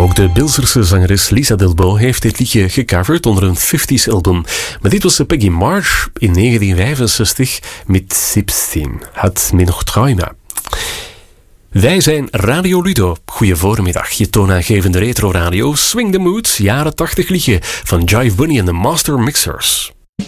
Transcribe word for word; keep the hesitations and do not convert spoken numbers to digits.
Ook de Bilzerse zangeres Lisa Delbo heeft dit liedje gecoverd onder een fifties album. Maar dit was Peggy March in negentien vijfenzestig met zeventien. Had me nog Träume. Wij zijn Radio Ludo. Goeie voormiddag. Je toonaangevende retro radio. Swing the Mood, jaren tachtig liedje van Jive Bunny en de Master Mixers.